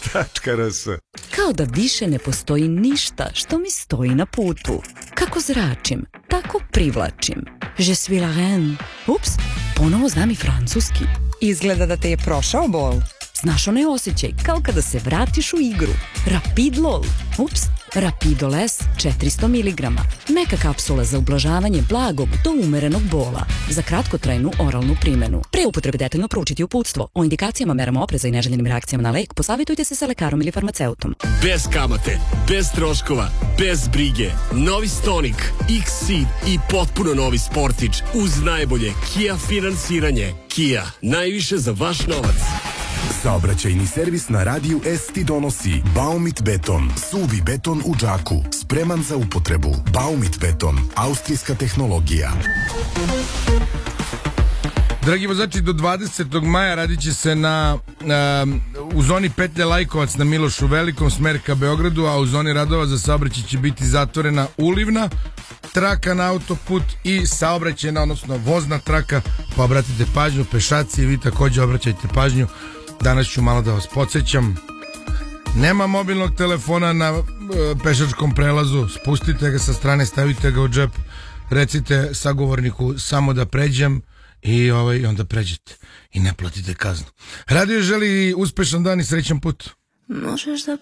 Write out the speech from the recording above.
.rs. Kao da više ne postoji ništa što mi stoji na putu. Kako zračim, tako privlačim. Je suis la reine. Ups, ponovo znam i francuski. Izgleda da te je prošao bol. Znaš onaj osjećaj, kao kada se vratiš u igru. Rapidlol. Ups, Rapidol S 400 mg. Meka kapsula za ublažavanje blagog do umerenog bola. Za kratkotrajnu oralnu primenu. Pre upotrebe detaljno proučiti uputstvo. O indikacijama, merama opreza i neželjenim reakcijama na lek posavjetujte se sa lekarom ili farmaceutom. Bez kamate, bez troškova, bez brige. Novi Stonic, X-Seed i potpuno novi Sportić uz najbolje Kia finansiranje. Kia, najviše za vaš novac. Saobraćajni servis na radiju S ti donosi Baumit beton, suvi beton u džaku, spreman za upotrebu. Baumit beton, austrijska tehnologija. Dragi vozači, do 20. maja radit će se u zoni petlje Lajkovac na Milošu Velikom, smer ka Beogradu, a u zoni radova za saobraćaj će biti zatvorena ulivna traka na autoput i saobraćajna, odnosno vozna traka, pa obratite pažnju, pešaci, vi također obraćajte pažnju. Danas ću malo da vas podsjećam. Nema mobilnog telefona na pešačkom prelazu, spustite ga sa strane, stavite ga u džep, recite sagovorniku samo da pređem i onda pređete i ne platite kaznu. Radio želi uspešan dan i srećan put. Možeš da